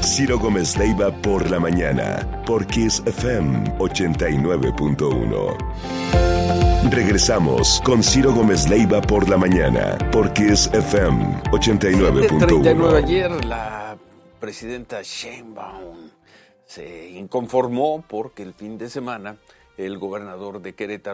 Ciro Gómez Leiva por la mañana, por Kiss FM 89.1. Regresamos con Ciro Gómez Leiva por la mañana, por Kiss FM 89.1. 39 ayer, la presidenta Sheinbaum se inconformó porque el fin de semana el gobernador de Querétaro,